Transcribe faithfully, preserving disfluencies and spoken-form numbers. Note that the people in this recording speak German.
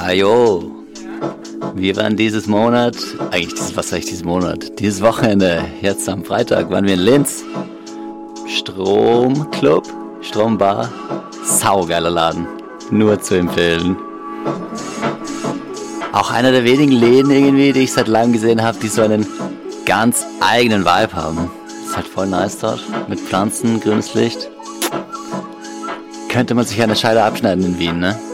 Ajo, wir waren dieses Monat, eigentlich dieses, was sag ich dieses Monat, dieses Wochenende, jetzt am Freitag waren wir in Linz. Stromclub, Strombar, saugeiler Laden, nur zu empfehlen. Auch einer der wenigen Läden irgendwie, die ich seit langem gesehen habe, die so einen ganz eigenen Vibe haben. Ist halt voll nice dort, mit Pflanzen, grünes Licht. Könnte man sich eine Scheibe abschneiden in Wien, ne?